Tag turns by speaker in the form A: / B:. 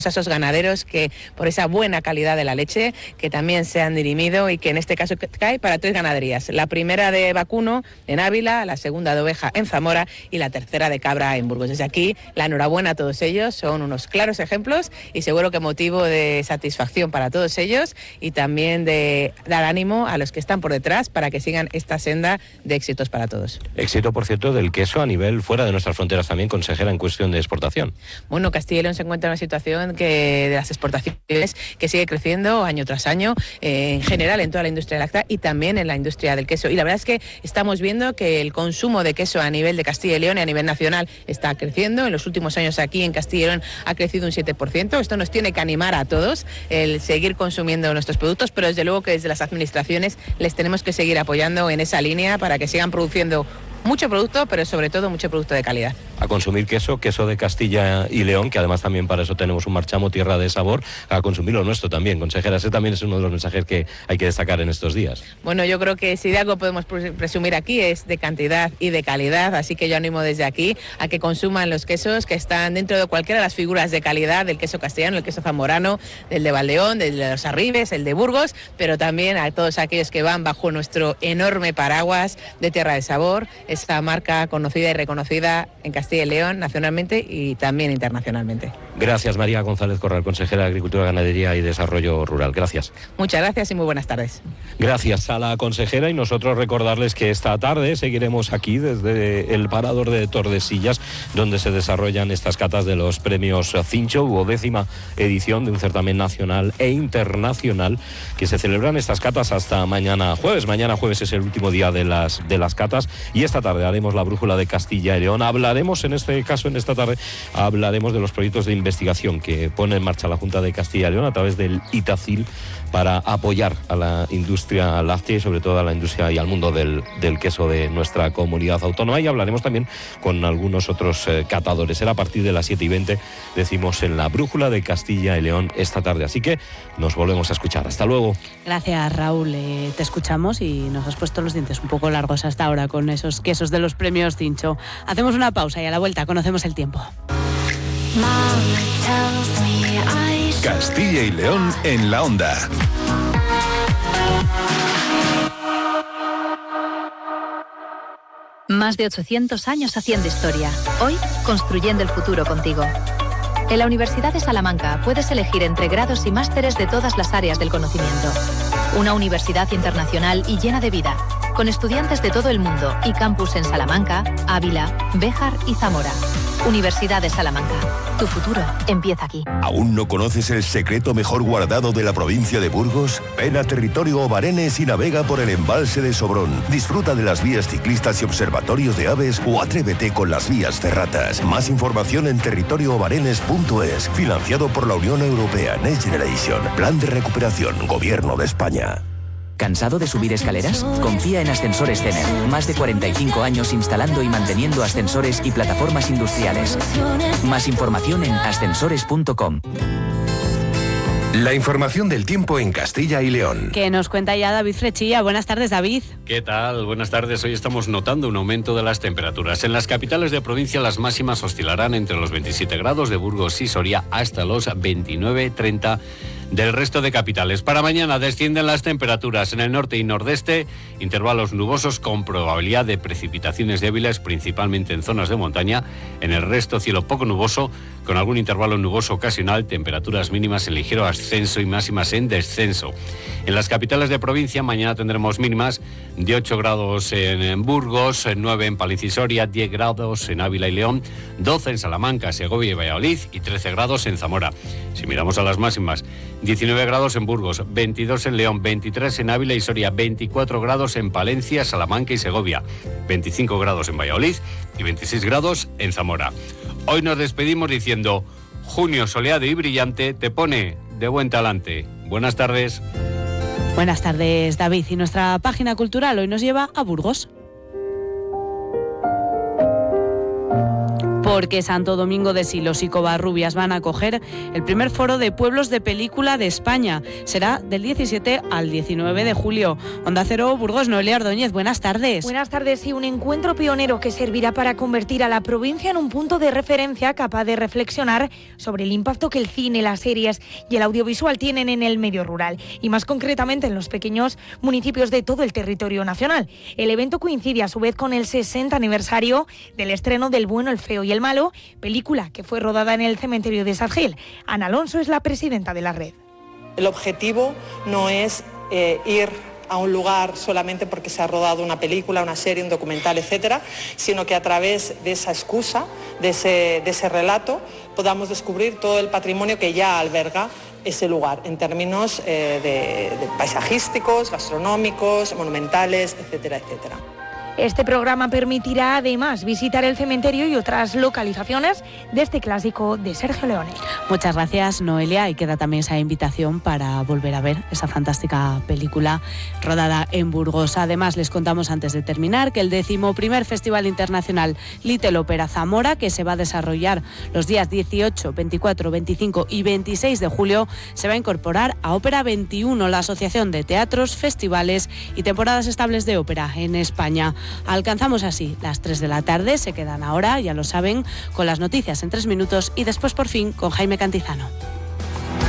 A: a esos ganaderos que por esa buena calidad de la leche que también se han dirimido y que en este caso cae para 3 ganaderías. La primera de vacuno en Ávila, la segunda de oveja en Zamora y la tercera de cabra en Burgos. Desde aquí la enhorabuena a todos ellos, son unos claros ejemplos y seguro que motivo de satisfacción para todos ellos y también de dar ánimo a los que están por detrás para que sigan esta senda de éxitos para todos.
B: Éxito, por cierto, del queso a nivel fuera de nuestras fronteras también, consejera, en cuestión de exportación.
A: Bueno, Castilla y León se encuentra en una situación que de las exportaciones que sigue creciendo año tras año, en general en toda la industria láctea y también en la industria del queso. Y la verdad es que estamos viendo que el consumo de queso a nivel de Castilla y León y a nivel nacional está creciendo. En los últimos años aquí en Castilla y León ha crecido un 7%. Esto nos tiene que animar a todos el seguir consumiendo nuestros productos, pero desde luego que desde las administraciones les tenemos que seguir apoyando en esa línea para que sigan produciendo mucho producto, pero sobre todo mucho producto de calidad.
B: A consumir queso de Castilla y León, que además también para eso tenemos un marchamo, tierra de sabor, a consumir lo nuestro también. Consejera, ese también es uno de los mensajes que hay que destacar en estos días.
A: Bueno, yo creo que si de algo podemos presumir aquí es de cantidad y de calidad, así que yo animo desde aquí a que consuman los quesos que están dentro de cualquiera de las figuras de calidad del queso castellano, el queso zamorano, del de Valdeón, del de los Arribes, el de Burgos, pero también a todos aquellos que van bajo nuestro enorme paraguas de tierra de sabor, esa marca conocida y reconocida en Castilla y León, nacionalmente y también internacionalmente.
B: Gracias, María González Corral, consejera de Agricultura, Ganadería y Desarrollo Rural. Gracias.
A: Muchas gracias y muy buenas tardes.
B: Gracias a la consejera y nosotros recordarles que esta tarde seguiremos aquí desde el Parador de Tordesillas, donde se desarrollan estas catas de los premios Cincho, u 10ª edición de un certamen nacional e internacional que se celebran estas catas hasta mañana jueves. Mañana jueves es el último día de las catas y esta tarde haremos la brújula de Castilla y León. Hablaremos en esta tarde, hablaremos de los proyectos de investigación que pone en marcha la Junta de Castilla y León a través del ITACIL para apoyar a la industria láctea y sobre todo a la industria y al mundo del queso de nuestra comunidad autónoma, y hablaremos también con algunos otros catadores. Será a partir de las 7:20, decimos, en la brújula de Castilla y León esta tarde, así que nos volvemos a escuchar. Hasta luego.
C: Gracias, Raúl, te escuchamos y nos has puesto los dientes un poco largos hasta ahora con esos quesos de los premios Cincho. Hacemos una pausa y a la vuelta conocemos el tiempo.
D: Castilla y León en la onda.
E: Más de 800 años haciendo historia. Hoy, construyendo el futuro contigo. En la Universidad de Salamanca puedes elegir entre grados y másteres de todas las áreas del conocimiento. Una universidad internacional y llena de vida, con estudiantes de todo el mundo y campus en Salamanca, Ávila, Béjar y Zamora. Universidad de Salamanca. Tu futuro empieza aquí.
F: ¿Aún no conoces el secreto mejor guardado de la provincia de Burgos? Ven a Territorio Obarenes y navega por el embalse de Sobrón. Disfruta de las vías ciclistas y observatorios de aves o atrévete con las vías ferratas. Más información en territorioobarenes.es. Financiado por la Unión Europea Next Generation. Plan de recuperación. Gobierno de España.
G: ¿Cansado de subir escaleras? Confía en Ascensores Cener. Más de 45 años instalando y manteniendo ascensores y plataformas industriales. Más información en ascensores.com.
D: La información del tiempo en Castilla y León.
C: Que nos cuenta ya David Frechilla. Buenas tardes, David.
H: ¿Qué tal? Buenas tardes. Hoy estamos notando un aumento de las temperaturas. En las capitales de provincia las máximas oscilarán entre los 27 grados de Burgos y Soria hasta los 29-30 del resto de capitales. Para mañana descienden las temperaturas en el norte y nordeste, intervalos nubosos con probabilidad de precipitaciones débiles, principalmente en zonas de montaña. En el resto, cielo poco nuboso, con algún intervalo nuboso ocasional, temperaturas mínimas en ligero ascenso y máximas en descenso. En las capitales de provincia, mañana tendremos mínimas de 8 grados en Burgos, 9 en Palencia y Soria, 10 grados en Ávila y León, 12 en Salamanca, Segovia y Valladolid y 13 grados en Zamora. Si miramos a las máximas, 19 grados en Burgos, 22 en León, 23 en Ávila y Soria, 24 grados en Palencia, Salamanca y Segovia, 25 grados en Valladolid y 26 grados en Zamora. Hoy nos despedimos diciendo: junio soleado y brillante te pone de buen talante. Buenas tardes.
C: Buenas tardes, David. Y nuestra página cultural hoy nos lleva a Burgos. porque Santo Domingo de Silos y Covarrubias van a acoger el primer foro de pueblos de película de España. Será del 17 al 19 de julio. Onda Cero, Burgos, Noelia Ordóñez, buenas tardes.
I: Buenas tardes, y un encuentro pionero que servirá para convertir a la provincia en un punto de referencia capaz de reflexionar sobre el impacto que el cine, las series y el audiovisual tienen en el medio rural, y más concretamente en los pequeños municipios de todo el territorio nacional. El evento coincide a su vez con el 60 aniversario del estreno del Bueno, el Feo y el Malo, película que fue rodada en el cementerio de Sargel. Ana Alonso es la presidenta de la red.
J: El objetivo no es ir a un lugar solamente porque se ha rodado una película, una serie, un documental, etcétera, sino que a través de esa excusa, de ese relato, podamos descubrir todo el patrimonio que ya alberga ese lugar, en términos de paisajísticos, gastronómicos, monumentales, etcétera, etcétera.
I: Este programa permitirá además visitar el cementerio y otras localizaciones de este clásico de Sergio Leone.
C: Muchas gracias, Noelia, y queda también esa invitación para volver a ver esa fantástica película rodada en Burgos. Además, les contamos antes de terminar que el 11º Festival Internacional Little Opera Zamora, que se va a desarrollar los días 18, 24, 25 y 26 de julio, se va a incorporar a Ópera 21, la Asociación de Teatros, Festivales y Temporadas Estables de Ópera en España. Alcanzamos así las 3 de la tarde, se quedan ahora, ya lo saben, con las noticias en 3 minutos y después por fin con Jaime Cantizano.